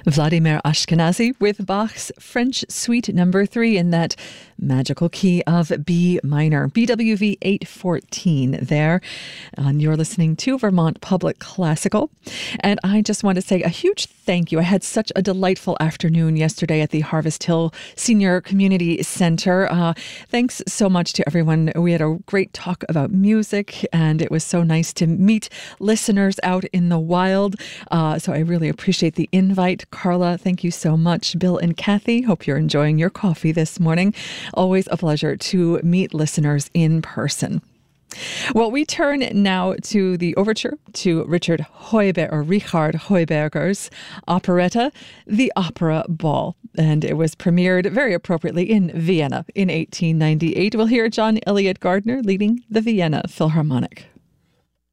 Vladimir Ashkenazy with Bach's French Suite No. 3 in that magical key of B minor, BWV 814 there. And you're listening to Vermont Public Classical. And I just want to say a huge thank you. I had such a delightful afternoon yesterday at the Harvest Hill Senior Community Center. Thanks so much to everyone. We had a great talk about music, and it was so nice to meet listeners out in the wild. So I really appreciate the invite. Carla, thank you so much. Bill and Kathy, hope you're enjoying your coffee this morning. Always a pleasure to meet listeners in person. Well, we turn now to the overture to Richard Heuberger's operetta, The Opera Ball. And it was premiered very appropriately in Vienna in 1898. We'll hear John Eliot Gardner leading the Vienna Philharmonic.